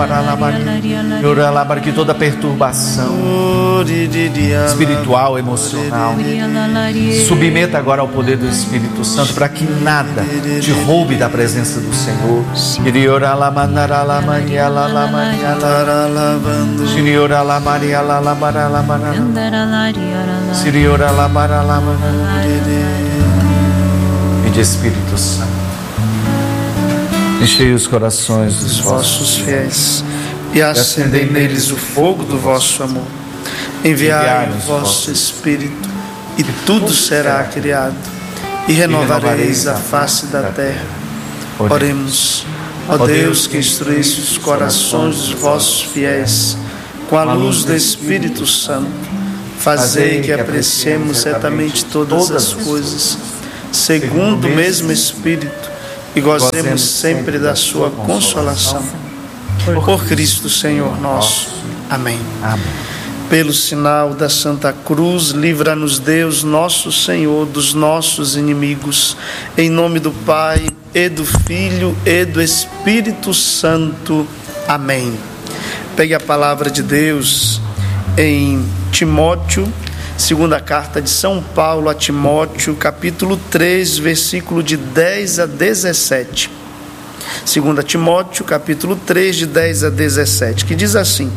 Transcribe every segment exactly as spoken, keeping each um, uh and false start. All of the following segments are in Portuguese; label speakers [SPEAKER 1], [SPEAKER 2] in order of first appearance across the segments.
[SPEAKER 1] Para que toda perturbação espiritual, emocional, submeta agora ao poder do Espírito Santo, para que nada te roube da presença do Senhor. Vinde, Espírito Santo, enchei os corações dos vossos fiéis e acendei neles o fogo do vosso amor. Enviai o vosso Espírito e tudo será criado e renovareis a face da terra. Oremos. Ó Deus, que instruísse os corações dos vossos fiéis com a luz do Espírito Santo, fazei que apreciemos certamente todas as coisas segundo o mesmo Espírito e gozemos sempre da sua consolação. Por Cristo Senhor nosso. Amém. Amém. Pelo sinal da Santa Cruz, livra-nos Deus, nosso Senhor, dos nossos inimigos. Em nome do Pai, e do Filho, e do Espírito Santo. Amém. Pegue a palavra de Deus em Timóteo, segunda carta de São Paulo a Timóteo, capítulo três, versículo de dez a dezessete. Segunda Timóteo, capítulo três, de dez a dezessete, que diz assim: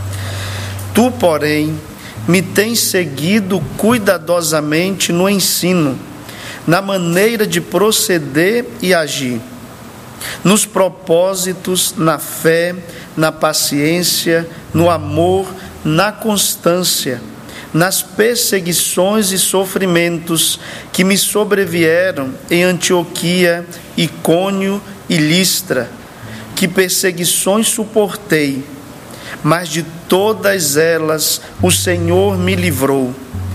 [SPEAKER 1] Tu, porém, me tens seguido cuidadosamente no ensino, na maneira de proceder e agir, nos propósitos, na fé, na paciência, no amor, na constância, nas perseguições e sofrimentos que me sobrevieram em Antioquia, Icônio e Listra, que perseguições suportei, mas de todas elas o Senhor me livrou.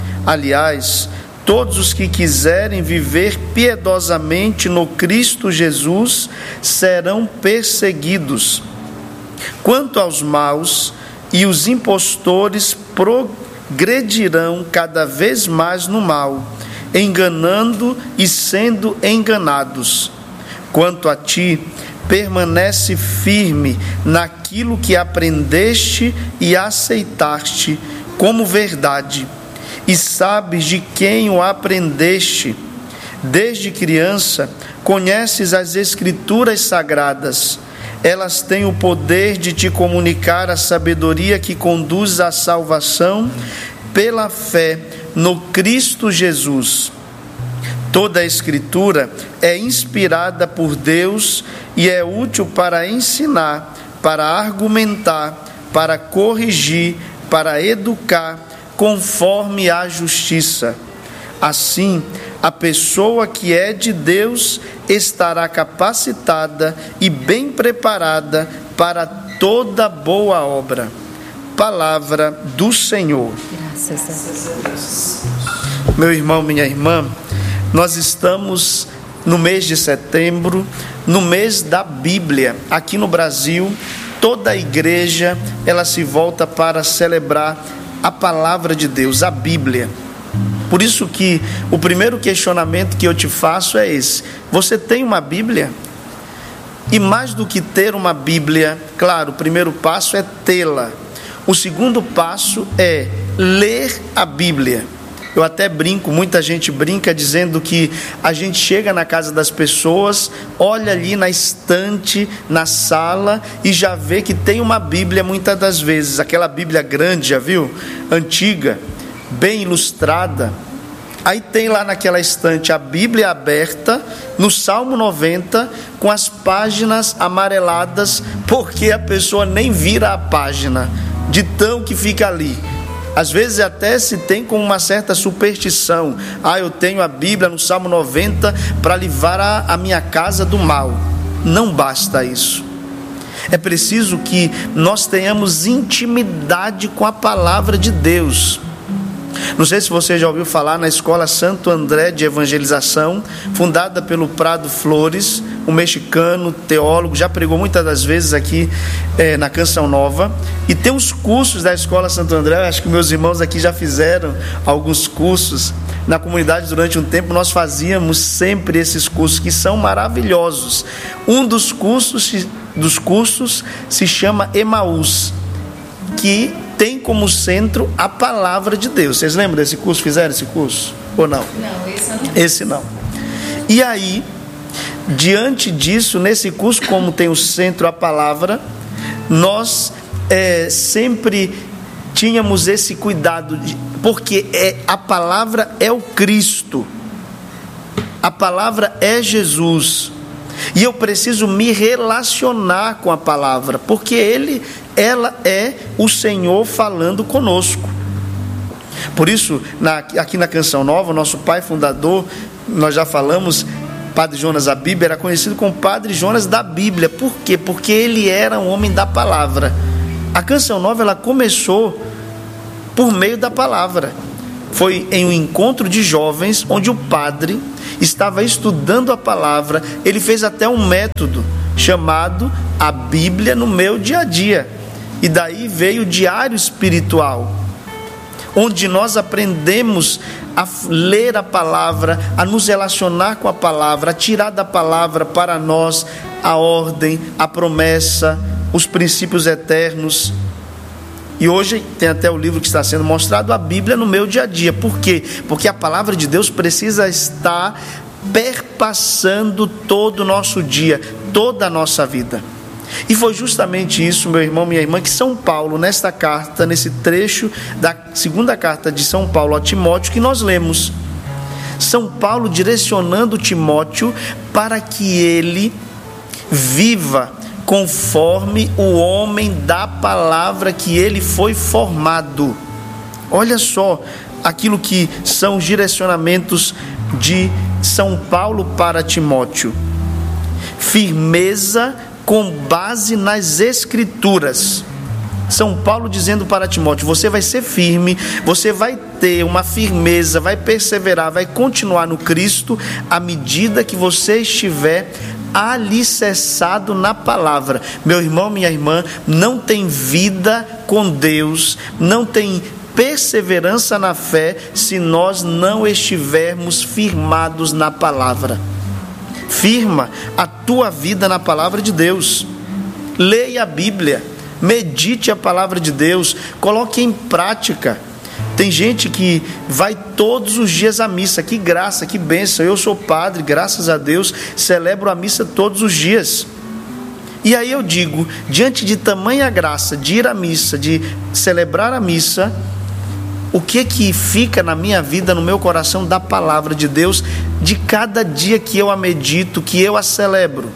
[SPEAKER 1] Aliás, todos os que quiserem viver piedosamente no Cristo Jesus serão perseguidos. Quanto aos maus, e os impostores progredirão cada vez mais no mal, enganando e sendo enganados. Quanto a ti, permanece firme naquilo que aprendeste e aceitaste como verdade, e sabes de quem o aprendeste. Desde criança conheces as Escrituras sagradas. Elas têm o poder de te comunicar a sabedoria que conduz à salvação pela fé no Cristo Jesus. Toda a Escritura é inspirada por Deus e é útil para ensinar, para argumentar, para corrigir, para educar, conforme a justiça. Assim, a pessoa que é de Deus estará capacitada e bem preparada para toda boa obra. Palavra do Senhor. Graças a Deus. Meu irmão, minha irmã, nós estamos no mês de setembro, no mês da Bíblia. Aqui no Brasil, toda a igreja, ela se volta para celebrar a palavra de Deus, a Bíblia. Por isso que o primeiro questionamento que eu te faço é esse: você tem uma Bíblia? E mais do que ter uma Bíblia, claro, o primeiro passo é tê-la. O segundo passo é ler a Bíblia. Eu até brinco, muita gente brinca dizendo que a gente chega na casa das pessoas, olha ali na estante, na sala, e já vê que tem uma Bíblia muitas das vezes, aquela Bíblia grande, já viu? Antiga, bem ilustrada. Aí tem lá naquela estante a Bíblia aberta, no Salmo noventa, com as páginas amareladas, porque a pessoa nem vira a página, de tão que fica ali. Às vezes até se tem com uma certa superstição: ah, eu tenho a Bíblia no Salmo noventa para livrar a, a minha casa do mal. Não basta isso. É preciso que nós tenhamos intimidade com a palavra de Deus. Não sei se você já ouviu falar na Escola Santo André de Evangelização, fundada pelo Prado Flores, um mexicano, teólogo, já pregou muitas das vezes aqui é, na Canção Nova. E tem os cursos da Escola Santo André, acho que meus irmãos aqui já fizeram alguns cursos. Na comunidade, durante um tempo, nós fazíamos sempre esses cursos, que são maravilhosos. Um dos cursos, dos cursos se chama Emaús, que tem como centro a palavra de Deus. Vocês lembram desse curso? Fizeram esse curso? Ou não?
[SPEAKER 2] Não, esse não.
[SPEAKER 1] Esse não. E aí, diante disso, nesse curso, como tem o centro a palavra, nós é, sempre tínhamos esse cuidado, de, porque é, a palavra é o Cristo, a palavra é Jesus, e eu preciso me relacionar com a palavra, porque Ele, ela é o Senhor falando conosco. Por isso, na, aqui na Canção Nova, nosso pai fundador, nós já falamos, Padre Jonas da Bíblia, era conhecido como Padre Jonas da Bíblia. Por quê? Porque ele era um homem da palavra. A Canção Nova, ela começou por meio da palavra. Foi em um encontro de jovens, onde o padre estava estudando a palavra. Ele fez até um método chamado a Bíblia no meu dia a dia. E daí veio o diário espiritual, onde nós aprendemos a ler a palavra, a nos relacionar com a palavra, a tirar da palavra para nós a ordem, a promessa, os princípios eternos. E hoje tem até o livro que está sendo mostrado, a Bíblia no meu dia a dia. Por quê? Porque a palavra de Deus precisa estar perpassando todo o nosso dia, toda a nossa vida. E foi justamente isso, meu irmão, minha irmã, que São Paulo, nesta carta, nesse trecho da segunda carta de São Paulo a Timóteo, que nós lemos. São Paulo direcionando Timóteo para que ele viva conforme o homem da palavra que ele foi formado. Olha só aquilo que são os direcionamentos de São Paulo para Timóteo: firmeza com base nas Escrituras. São Paulo dizendo para Timóteo: você vai ser firme, você vai ter uma firmeza, vai perseverar, vai continuar no Cristo, à medida que você estiver alicerçado na palavra. Meu irmão, minha irmã, não tem vida com Deus, não tem perseverança na fé, se nós não estivermos firmados na palavra. Firma a tua vida na palavra de Deus. Leia a Bíblia, medite a palavra de Deus, coloque em prática. Tem gente que vai todos os dias à missa. Que graça, que bênção. Eu sou padre, graças a Deus, celebro a missa todos os dias. E aí eu digo, diante de tamanha graça de ir à missa, de celebrar a missa, o que que fica na minha vida, no meu coração, da palavra de Deus, de cada dia que eu a medito, que eu a celebro?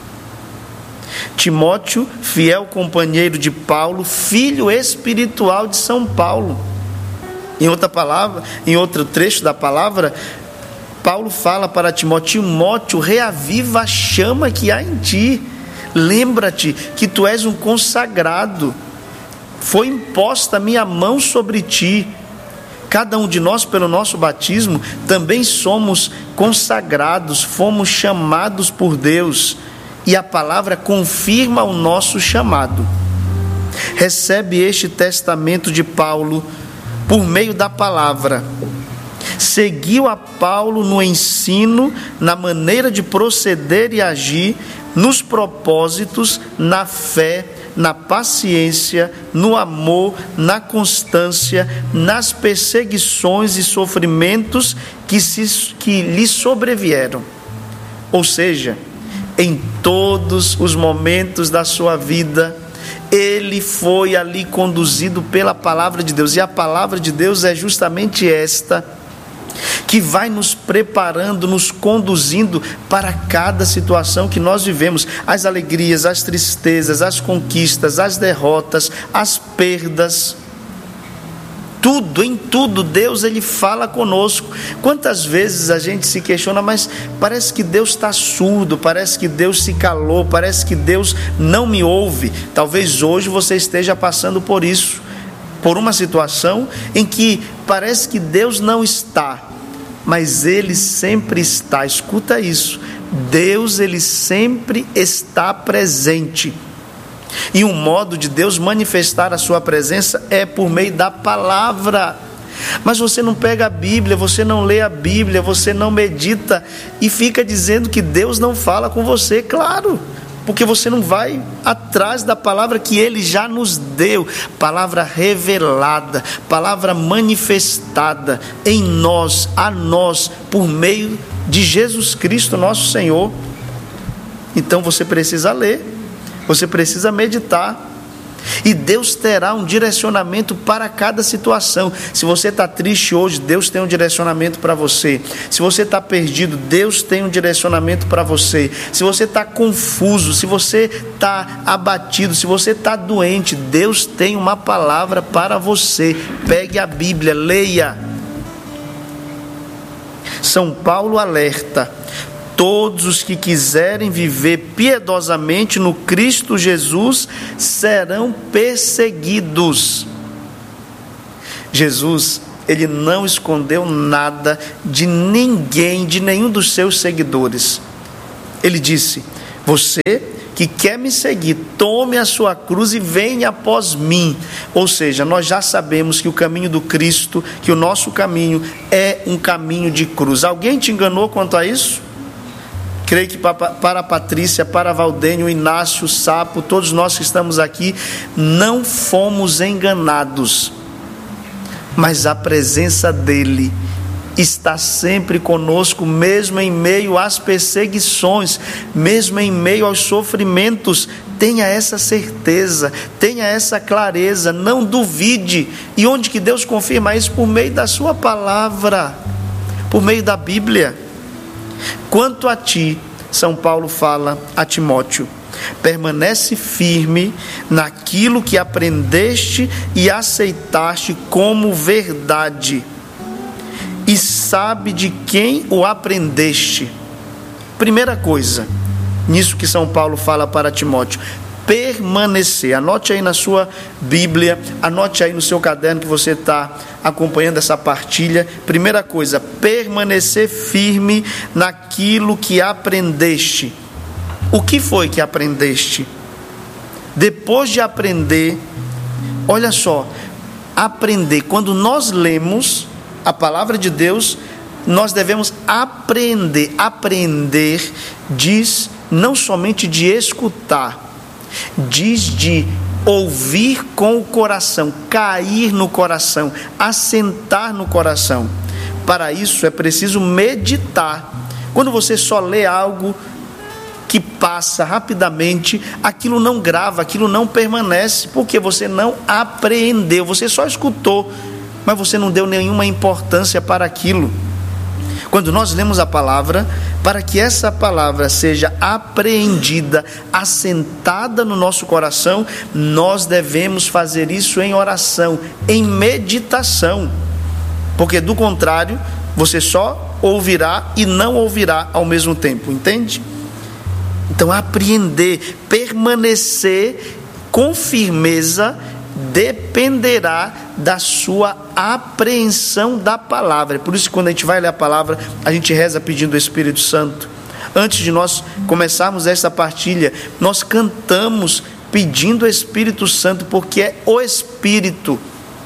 [SPEAKER 1] Timóteo, fiel companheiro de Paulo, filho espiritual de São Paulo. Em outra palavra, em outro trecho da palavra, Paulo fala para Timóteo: Timóteo, reaviva a chama que há em ti. Lembra-te que tu és um consagrado. Foi imposta a minha mão sobre ti. Cada um de nós, pelo nosso batismo, também somos consagrados, fomos chamados por Deus, e a palavra confirma o nosso chamado. Recebe este testamento de Paulo por meio da palavra. Seguiu a Paulo no ensino, na maneira de proceder e agir, nos propósitos, na fé, na paciência, no amor, na constância, nas perseguições e sofrimentos que, se, que lhe sobrevieram. Ou seja, em todos os momentos da sua vida, ele foi ali conduzido pela palavra de Deus. E a palavra de Deus é justamente esta, que vai nos preparando, nos conduzindo para cada situação que nós vivemos. As alegrias, as tristezas, as conquistas, as derrotas, as perdas. Tudo, em tudo, Deus, Ele fala conosco. Quantas vezes a gente se questiona, mas parece que Deus está surdo, parece que Deus se calou, parece que Deus não me ouve. Talvez hoje você esteja passando por isso. por uma situação em que parece que Deus não está, mas Ele sempre está. Escuta isso, Deus, Ele sempre está presente. E um modo de Deus manifestar a sua presença é por meio da palavra. Mas você não pega a Bíblia, você não lê a Bíblia, você não medita e fica dizendo que Deus não fala com você. Claro, porque você não vai atrás da palavra que Ele já nos deu, palavra revelada, palavra manifestada em nós, a nós, por meio de Jesus Cristo, nosso Senhor. Então você precisa ler, você precisa meditar, e Deus terá um direcionamento para cada situação. Se você está triste hoje, Deus tem um direcionamento para você. Se você está perdido, Deus tem um direcionamento para você. Se você está confuso, se você está abatido, se você está doente, Deus tem uma palavra para você. Pegue a Bíblia, leia. São Paulo alerta: todos os que quiserem viver piedosamente no Cristo Jesus serão perseguidos. Jesus, Ele não escondeu nada de ninguém, de nenhum dos seus seguidores. Ele disse: você que quer me seguir, tome a sua cruz e venha após mim. Ou seja, nós já sabemos que o caminho do Cristo, que o nosso caminho é um caminho de cruz. Alguém te enganou quanto a isso? Creio que para a Patrícia, para a Valdênio, o Inácio, o Sapo, todos nós que estamos aqui, não fomos enganados, mas a presença dEle está sempre conosco, mesmo em meio às perseguições, mesmo em meio aos sofrimentos. Tenha essa certeza, tenha essa clareza, não duvide. E onde que Deus confirma isso? Por meio da sua palavra, por meio da Bíblia. Quanto a ti, São Paulo fala a Timóteo: permanece firme naquilo que aprendeste e aceitaste como verdade, e sabe de quem o aprendeste. Primeira coisa, nisso que São Paulo fala para Timóteo: permanecer. Anote aí na sua Bíblia, anote aí no seu caderno que você está acompanhando essa partilha. Primeira coisa, permanecer firme naquilo que aprendeste. O que foi que aprendeste? Depois de aprender, olha só, aprender. Quando nós lemos a palavra de Deus, nós devemos aprender. Aprender diz não somente de escutar, diz de ouvir com o coração, cair no coração, assentar no coração. Para isso é preciso meditar. Quando você só lê algo que passa rapidamente, aquilo não grava, aquilo não permanece, porque você não apreendeu, você só escutou, mas você não deu nenhuma importância para aquilo. Quando nós lemos a palavra, para que essa palavra seja apreendida, assentada no nosso coração, nós devemos fazer isso em oração, em meditação, porque do contrário, você só ouvirá e não ouvirá ao mesmo tempo, entende? Então, apreender, permanecer com firmeza, dependerá da sua apreensão da palavra. É por isso que quando a gente vai ler a palavra, a gente reza pedindo o Espírito Santo. Antes de nós começarmos esta partilha, nós cantamos pedindo o Espírito Santo, porque é o Espírito,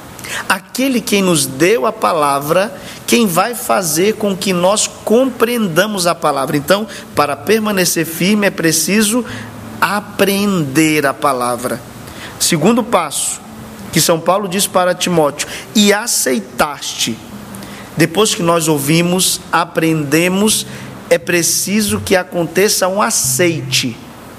[SPEAKER 1] aquele quem nos deu a palavra, quem vai fazer com que nós compreendamos a palavra. Então, para permanecer firme é preciso apreender a palavra. Segundo passo que São Paulo diz para Timóteo: e aceitaste. Depois que nós ouvimos, aprendemos, é preciso que aconteça um aceite.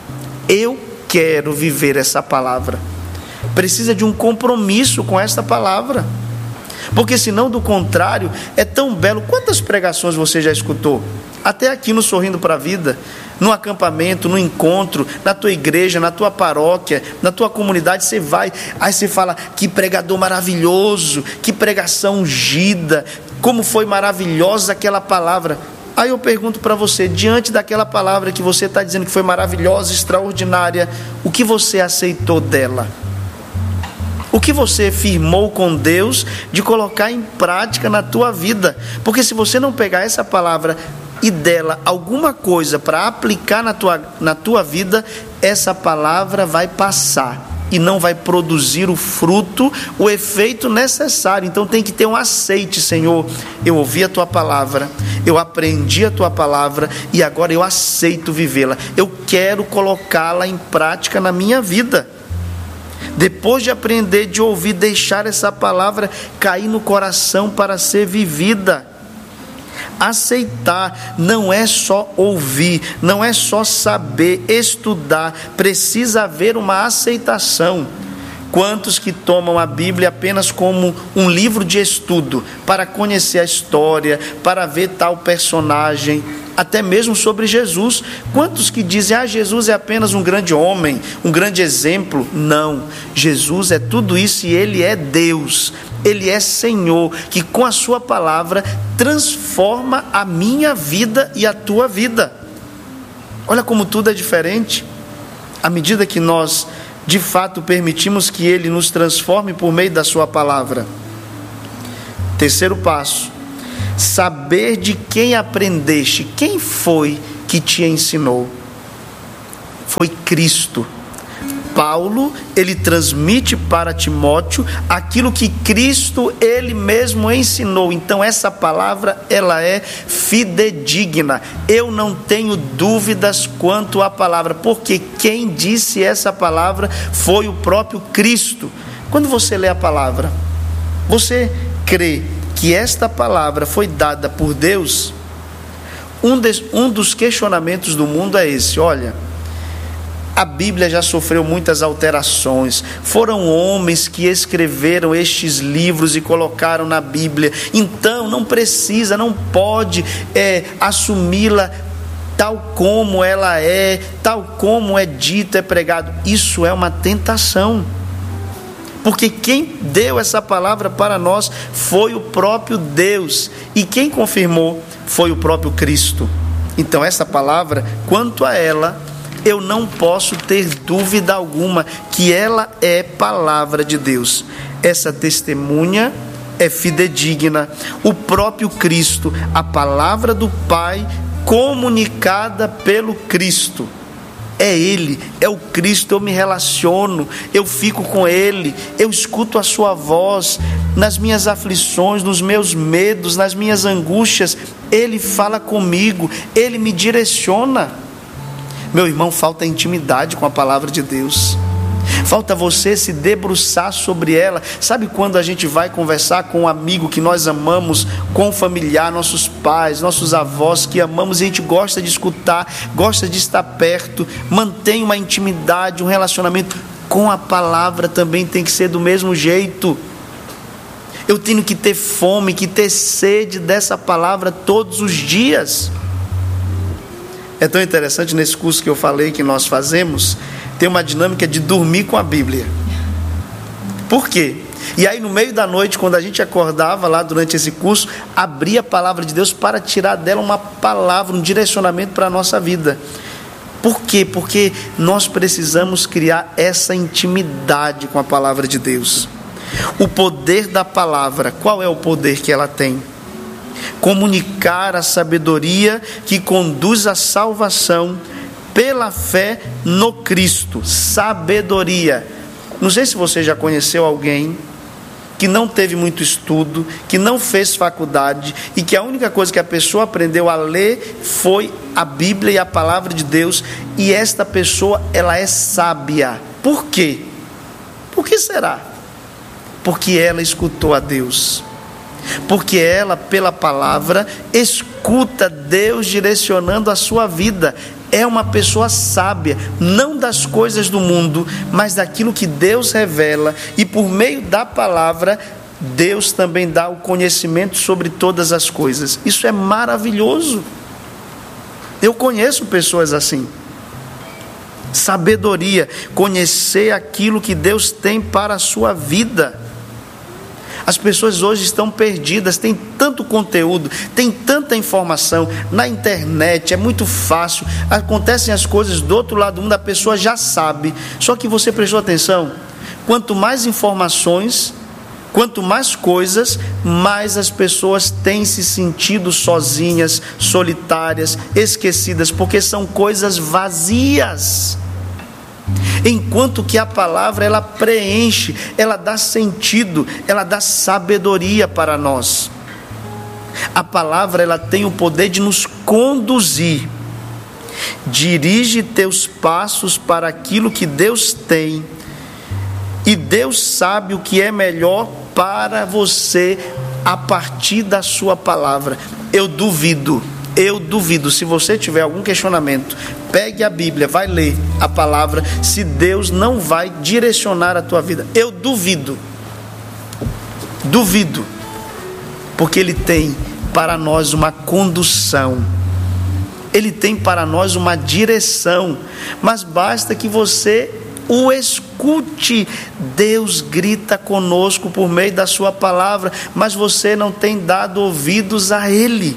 [SPEAKER 1] Eu quero viver essa palavra. Precisa de um compromisso com esta palavra, porque senão, do contrário, é tão belo. Quantas pregações você já escutou? Até aqui no Sorrindo para a Vida, no acampamento, no encontro, na tua igreja, na tua paróquia, na tua comunidade, você vai, aí você fala: que pregador maravilhoso, que pregação ungida, como foi maravilhosa aquela palavra. Aí eu pergunto para você, diante daquela palavra que você está dizendo que foi maravilhosa, extraordinária, o que você aceitou dela? O que você firmou com Deus de colocar em prática na tua vida? Porque se você não pegar essa palavra e dela alguma coisa para aplicar na tua, na tua vida, essa palavra vai passar e não vai produzir o fruto, o efeito necessário. Então tem que ter um aceite. Senhor, eu ouvi a tua palavra, eu aprendi a tua palavra e agora eu aceito vivê-la. Eu quero colocá-la em prática na minha vida. Depois de aprender, de ouvir, deixar essa palavra cair no coração para ser vivida. Aceitar não é só ouvir, não é só saber, estudar, precisa haver uma aceitação. Quantos que tomam a Bíblia apenas como um livro de estudo, para conhecer a história, para ver tal personagem, até mesmo sobre Jesus? Quantos que dizem, ah, Jesus é apenas um grande homem, um grande exemplo? Não, Jesus é tudo isso e Ele é Deus, Ele é Senhor, que com a sua palavra transforma a minha vida e a tua vida. Olha como tudo é diferente, à medida que nós de fato permitimos que Ele nos transforme por meio da sua palavra. Terceiro passo: saber de quem aprendeste. Quem foi que te ensinou? Foi Cristo. Paulo, ele transmite para Timóteo aquilo que Cristo, ele mesmo ensinou. Então essa palavra, ela é fidedigna. Eu não tenho dúvidas quanto à palavra, porque quem disse essa palavra foi o próprio Cristo. Quando você lê a palavra, você crê que esta palavra foi dada por Deus? Um, des, um dos questionamentos do mundo é esse: olha, a Bíblia já sofreu muitas alterações, foram homens que escreveram estes livros e colocaram na Bíblia, então não precisa, não pode é, assumi-la tal como ela é, tal como é dito, é pregado. Isso é uma tentação, porque quem deu essa palavra para nós foi o próprio Deus, e quem confirmou foi o próprio Cristo. Então essa palavra, quanto a ela, eu não posso ter dúvida alguma que ela é palavra de Deus. Essa testemunha é fidedigna. O próprio Cristo, a palavra do Pai comunicada pelo Cristo. É Ele, é o Cristo. Eu me relaciono, eu fico com Ele, eu escuto a sua voz nas minhas aflições, nos meus medos, nas minhas angústias. Ele fala comigo, Ele me direciona. Meu irmão, falta intimidade com a palavra de Deus. Falta você se debruçar sobre ela. Sabe quando a gente vai conversar com um amigo que nós amamos, com um familiar, nossos pais, nossos avós que amamos, e a gente gosta de escutar, gosta de estar perto, mantém uma intimidade, um relacionamento? Com a palavra também tem que ser do mesmo jeito. Eu tenho que ter fome, que ter sede dessa palavra todos os dias. É tão interessante, nesse curso que eu falei que nós fazemos, tem uma dinâmica de dormir com a Bíblia. Por quê? E aí no meio da noite, quando a gente acordava lá durante esse curso, abria a palavra de Deus para tirar dela uma palavra, um direcionamento para a nossa vida. Por quê? Porque nós precisamos criar essa intimidade com a palavra de Deus. O poder da palavra, qual é o poder que ela tem? Comunicar a sabedoria que conduz à salvação pela fé no Cristo. Sabedoria. Não sei se você já conheceu alguém que não teve muito estudo, que não fez faculdade, e que a única coisa que a pessoa aprendeu a ler foi a Bíblia e a palavra de Deus, e esta pessoa, ela é sábia. Por quê? Por que será? Porque ela escutou a Deus. Porque ela, pela palavra, escuta Deus direcionando a sua vida. É uma pessoa sábia, não das coisas do mundo, mas daquilo que Deus revela. E por meio da palavra, Deus também dá o conhecimento sobre todas as coisas. Isso é maravilhoso. Eu conheço pessoas assim. Sabedoria, conhecer aquilo que Deus tem para a sua vida. As pessoas hoje estão perdidas, tem tanto conteúdo, tem tanta informação na internet, é muito fácil, acontecem as coisas do outro lado do mundo, a pessoa já sabe. Só que você prestou atenção? quanto mais informações, quanto mais coisas, mais as pessoas têm se sentido sozinhas, solitárias, esquecidas, porque são coisas vazias. Enquanto que a palavra, ela preenche, ela dá sentido, ela dá sabedoria para nós. A palavra, ela tem o poder de nos conduzir. Dirige teus passos para aquilo que Deus tem. E Deus sabe o que é melhor para você a partir da sua palavra. Eu duvido, eu duvido, se você tiver algum questionamento, pegue a Bíblia, vai ler a palavra, se Deus não vai direcionar a tua vida. Eu duvido, duvido, porque Ele tem para nós uma condução, Ele tem para nós uma direção, mas basta que você o escute. Deus grita conosco por meio da sua palavra, mas você não tem dado ouvidos a Ele.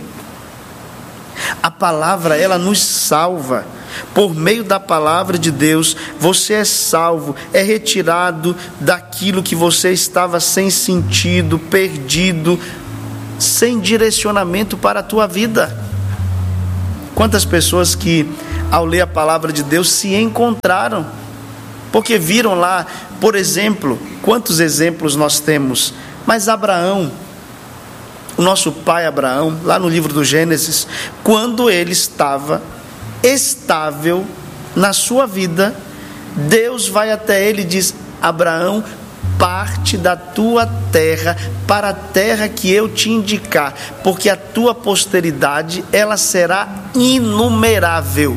[SPEAKER 1] A palavra, ela nos salva. Por meio da palavra de Deus, você é salvo, é retirado daquilo que você estava sem sentido, perdido, sem direcionamento para a tua vida. Quantas pessoas que, ao ler a palavra de Deus, se encontraram, porque viram lá, por exemplo, quantos exemplos nós temos, mas Abraão, o nosso pai Abraão, lá no livro do Gênesis, quando ele estava estável na sua vida, Deus vai até ele e diz: Abraão, parte da tua terra para a terra que eu te indicar, porque a tua posteridade, ela será inumerável.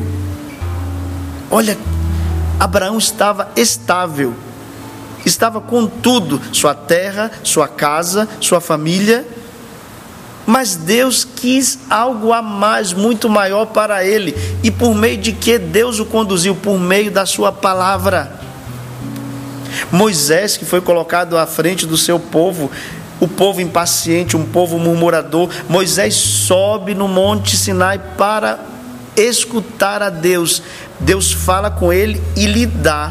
[SPEAKER 1] Olha, Abraão estava estável, estava com tudo, sua terra, sua casa, sua família, mas Deus quis algo a mais, muito maior para ele. E por meio de que Deus o conduziu? Por meio da sua palavra. Moisés, que foi colocado à frente do seu povo, o povo impaciente, um povo murmurador, Moisés sobe no monte Sinai para escutar a Deus. Deus fala com ele e lhe dá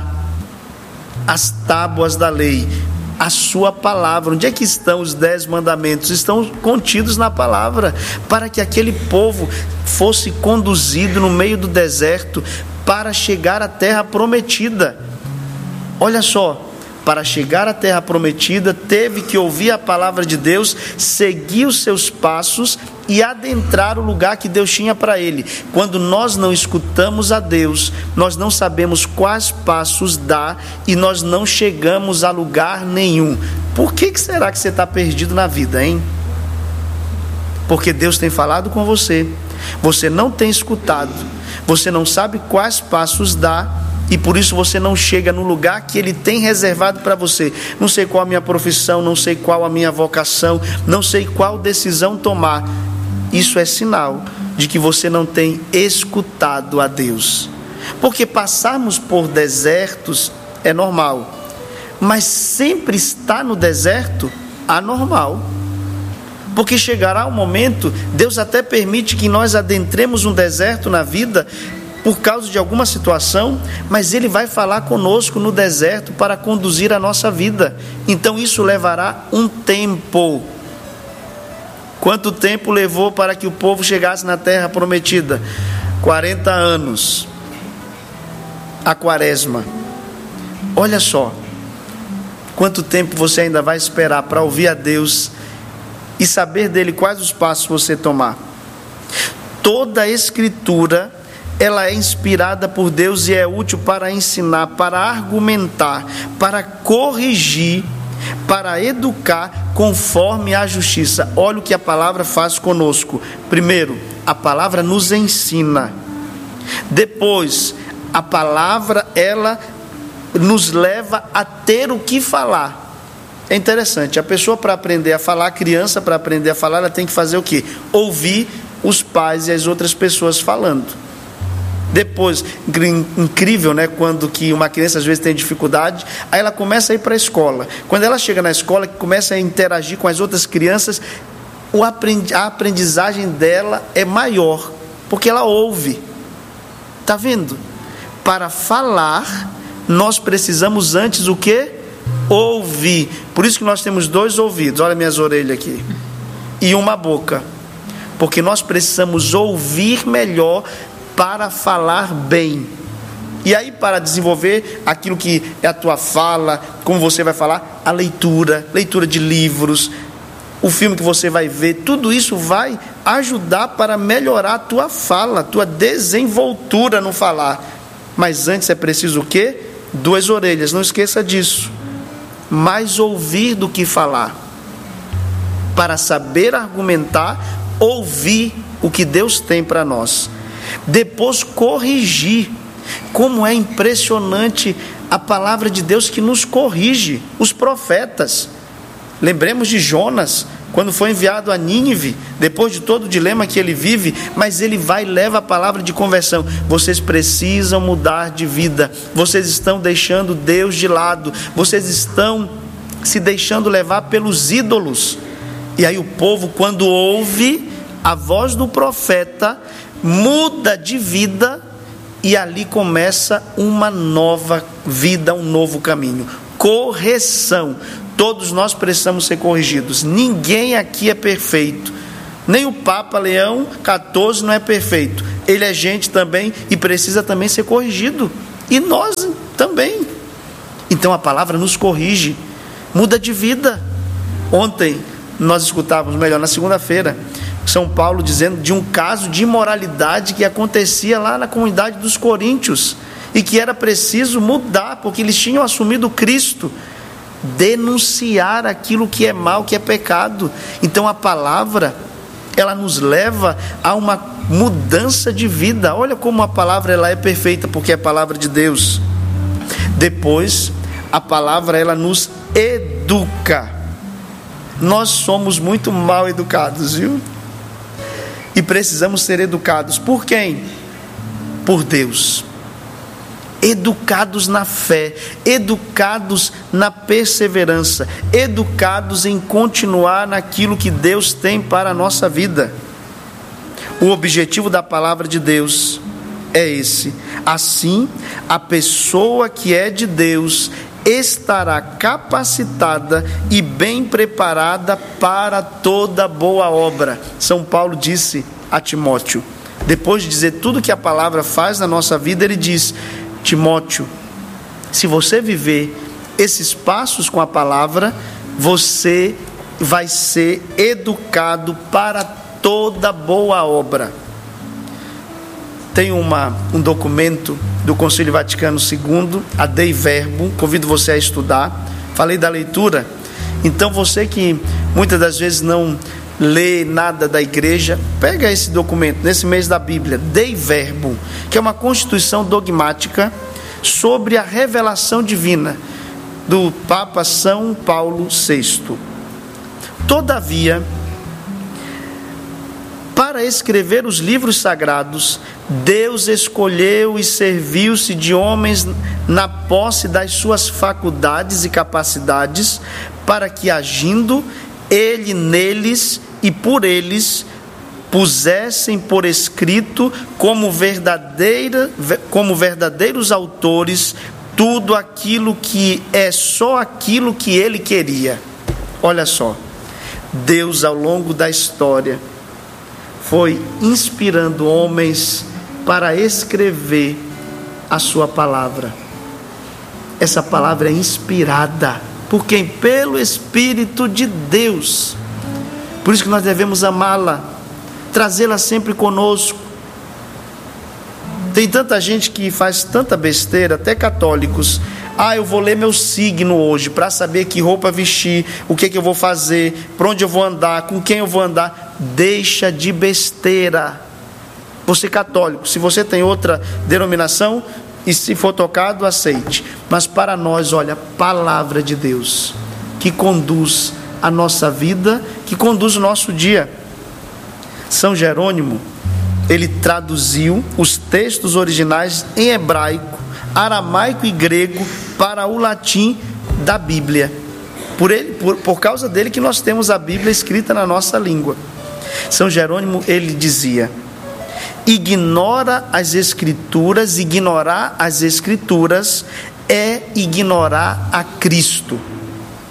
[SPEAKER 1] as tábuas da lei, a sua palavra. Onde é que estão os dez mandamentos? Estão contidos na palavra, para que aquele povo fosse conduzido no meio do deserto para chegar à terra prometida. Olha só, para chegar à terra prometida, teve que ouvir a palavra de Deus, seguir os seus passos e adentrar o lugar que Deus tinha para ele. Quando nós não escutamos a Deus, nós não sabemos quais passos dar e nós não chegamos a lugar nenhum. Por que que será que você está perdido na vida, hein? Porque Deus tem falado com você, você não tem escutado, você não sabe quais passos dar, e por isso você não chega no lugar que Ele tem reservado para você. Não sei qual a minha profissão, não sei qual a minha vocação, não sei qual decisão tomar. Isso é sinal de que você não tem escutado a Deus. Porque passarmos por desertos é normal, mas sempre estar no deserto anormal. Porque chegará um momento, Deus até permite que nós adentremos um deserto na vida por causa de alguma situação, mas Ele vai falar conosco no deserto para conduzir a nossa vida. Então isso levará um tempo. Quanto tempo levou para que o povo chegasse na terra prometida? quarenta anos. A quaresma. Olha só, quanto tempo você ainda vai esperar para ouvir a Deus e saber dele quais os passos você tomar. Toda a Escritura, ela é inspirada por Deus e é útil para ensinar, para argumentar, para corrigir, para educar conforme a justiça. Olha o que a palavra faz conosco. Primeiro, a palavra nos ensina. Depois, a palavra, ela nos leva a ter o que falar. É interessante, a pessoa, para aprender a falar, a criança, para aprender a falar, ela tem que fazer o quê? Ouvir os pais e as outras pessoas falando. Depois, incrível, né? Quando que uma criança às vezes tem dificuldade, aí ela começa a ir para a escola. Quando ela chega na escola, começa a interagir com as outras crianças, a aprendizagem dela é maior, porque ela ouve. Está vendo? Para falar, nós precisamos antes o quê? Ouvir. Por isso que nós temos dois ouvidos, olha minhas orelhas aqui, e uma boca, porque nós precisamos ouvir melhor para falar bem. E aí, para desenvolver aquilo que é a tua fala, como você vai falar, a leitura, leitura de livros, o filme que você vai ver, tudo isso vai ajudar para melhorar a tua fala, a tua desenvoltura no falar. Mas antes é preciso o quê? Duas orelhas, não esqueça disso. Mais ouvir do que falar. Para saber argumentar, ouvir o que Deus tem para nós. Depois corrigir. Como é impressionante a palavra de Deus que nos corrige. Os profetas, lembremos de Jonas, quando foi enviado a Nínive, depois de todo o dilema que ele vive, mas ele vai e leva a palavra de conversão. Vocês precisam mudar de vida, vocês estão deixando Deus de lado, vocês estão se deixando levar pelos ídolos. E aí o povo, quando ouve a voz do profeta, muda de vida, e ali começa uma nova vida, um novo caminho. Correção. Todos nós precisamos ser corrigidos. Ninguém aqui é perfeito. Nem o Papa Leão quatorze não é perfeito. Ele é gente também e precisa também ser corrigido. E nós também. Então a palavra nos corrige. Muda de vida. Ontem nós escutávamos, melhor, na segunda-feira, São Paulo dizendo de um caso de imoralidade que acontecia lá na comunidade dos coríntios e que era preciso mudar, porque eles tinham assumido Cristo. Denunciar aquilo que é mal, que é pecado. Então a palavra, ela nos leva a uma mudança de vida. Olha como a palavra ela é perfeita, porque é a palavra de Deus. Depois, a palavra ela nos educa. Nós somos muito mal educados, viu? E precisamos ser educados. Por quem? Por Deus. Educados na fé, educados na perseverança, educados em continuar naquilo que Deus tem para a nossa vida. O objetivo da palavra de Deus é esse. Assim, a pessoa que é de Deus estará capacitada e bem preparada para toda boa obra. São Paulo disse a Timóteo, depois de dizer tudo que a palavra faz na nossa vida, ele diz: Timóteo, se você viver esses passos com a palavra, você vai ser educado para toda boa obra. Tem uma, um documento do Concílio Vaticano segundo, a Dei Verbum, convido você a estudar. Falei da leitura, então você que muitas das vezes não lê nada da igreja, pega esse documento, nesse mês da Bíblia, Dei Verbum, que é uma constituição dogmática sobre a revelação divina do Papa São Paulo sexto. Todavia, para escrever os livros sagrados, Deus escolheu e serviu-se de homens na posse das suas faculdades e capacidades, para que, agindo Ele neles e por eles, pusessem por escrito como, verdadeira, como verdadeiros autores tudo aquilo que é só aquilo que Ele queria. Olha só, Deus ao longo da história foi inspirando homens para escrever a sua palavra. Essa palavra é inspirada por quem? Pelo Espírito de Deus. Por isso que nós devemos amá-la, trazê-la sempre conosco. Tem tanta gente que faz tanta besteira, até católicos. Ah, eu vou ler meu signo hoje para saber que roupa vestir, o que, que eu vou fazer, para onde eu vou andar, com quem eu vou andar. Deixa de besteira. Você católico, se você tem outra denominação e se for tocado, aceite. Mas para nós, olha, a palavra de Deus que conduz a nossa vida, que conduz o nosso dia. São Jerônimo, ele traduziu os textos originais em hebraico, aramaico e grego para o latim da Bíblia. Por, ele, por, por causa dele que nós temos a Bíblia escrita na nossa língua. São Jerônimo, ele dizia: ignora as Escrituras, ignorar as Escrituras é ignorar a Cristo.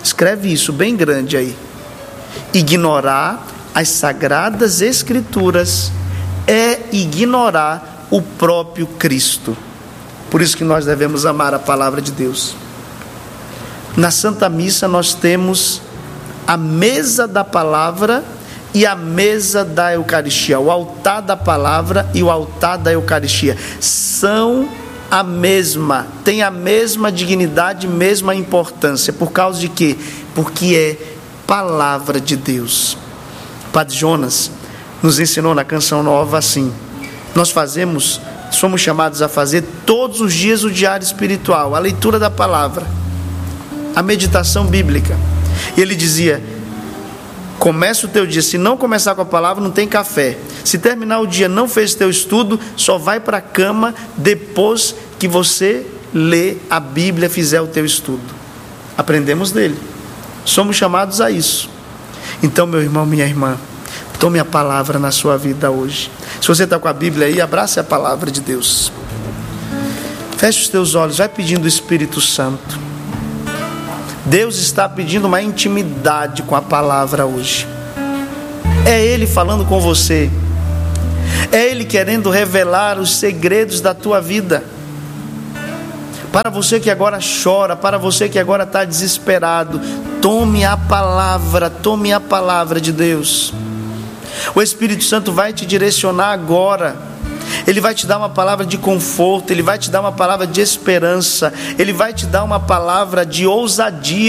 [SPEAKER 1] Escreve isso bem grande aí. Ignorar as sagradas escrituras é ignorar o próprio Cristo. Por isso que nós devemos amar a palavra de Deus. Na Santa Missa nós temos a mesa da palavra e a mesa da Eucaristia, o altar da palavra e o altar da Eucaristia. São a mesma, tem a mesma dignidade, mesma importância. Por causa de quê? Porque é palavra de Deus. Padre Jonas nos ensinou na Canção Nova assim: nós fazemos, somos chamados a fazer todos os dias o diário espiritual, a leitura da palavra, a meditação bíblica. E ele dizia: começa o teu dia, se não começar com a palavra, não tem café. Se terminar o dia, não fez teu estudo, só vai para a cama depois que você lê a Bíblia, fizer o teu estudo. Aprendemos dele. Somos chamados a isso. Então, meu irmão, minha irmã, tome a palavra na sua vida hoje. Se você está com a Bíblia aí, abrace a palavra de Deus. Feche os teus olhos, vai pedindo o Espírito Santo. Deus está pedindo uma intimidade com a palavra hoje. É Ele falando com você. É Ele querendo revelar os segredos da tua vida. Para você que agora chora, para você que agora está desesperado, tome a palavra, tome a palavra de Deus. O Espírito Santo vai te direcionar agora. Ele vai te dar uma palavra de conforto, Ele vai te dar uma palavra de esperança, Ele vai te dar uma palavra de ousadia.